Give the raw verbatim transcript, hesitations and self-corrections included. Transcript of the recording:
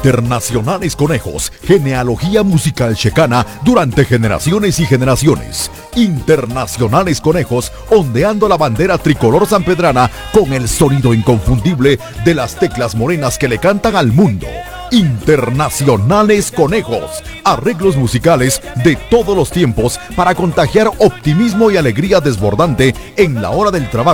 Internacionales Conejos, genealogía musical checana durante generaciones y generaciones. Internacionales Conejos, ondeando la bandera tricolor sanpedrana con el sonido inconfundible de las teclas morenas que le cantan al mundo. Internacionales Conejos, arreglos musicales de todos los tiempos para contagiar optimismo y alegría desbordante en la hora del trabajo.